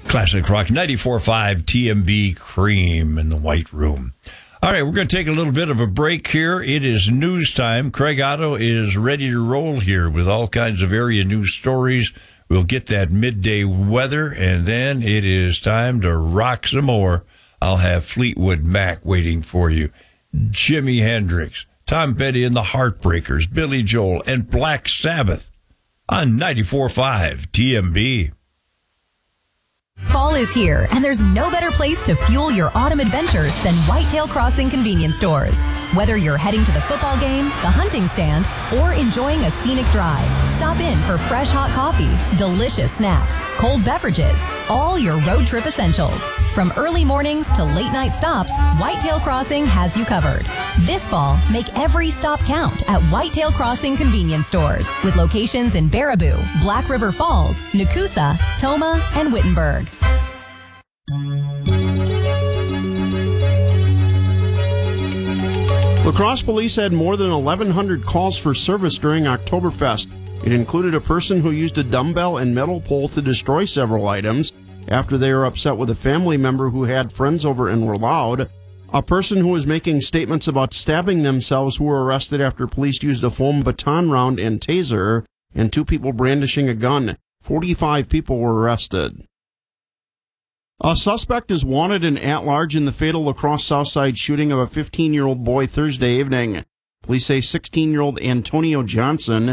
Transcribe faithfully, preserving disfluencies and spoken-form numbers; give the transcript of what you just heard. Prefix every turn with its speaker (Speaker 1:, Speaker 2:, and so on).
Speaker 1: Classic Rock ninety-four point five T M B Cream in the White Room. All right, we're going to take a little bit of a break here. It is news time. Craig Otto is ready to roll here with all kinds of area news stories. We'll get that midday weather, and then it is time to rock some more. I'll have Fleetwood Mac waiting for you. Jimi Hendrix, Tom Petty and the Heartbreakers, Billy Joel, and Black Sabbath on ninety-four point five T M B.
Speaker 2: Fall is here, and there's no better place to fuel your autumn adventures than Whitetail Crossing convenience stores. Whether you're heading to the football game, the hunting stand, or enjoying a scenic drive, stop in for fresh hot coffee, delicious snacks, cold beverages, all your road trip essentials. From early mornings to late night stops, Whitetail Crossing has you covered. This fall, make every stop count at Whitetail Crossing convenience stores with locations in Baraboo, Black River Falls, Nakusa, Toma, and Wittenberg.
Speaker 3: La Crosse police had more than eleven hundred calls for service during Oktoberfest. It included a person who used a dumbbell and metal pole to destroy several items after they were upset with a family member who had friends over and were loud, a person who was making statements about stabbing themselves who were arrested after police used a foam baton round and taser, and two people brandishing a gun. forty-five people were arrested. A suspect is wanted and at large in the fatal La Crosse Southside shooting of a fifteen-year-old boy Thursday evening. Police say sixteen-year-old Antonio Johnson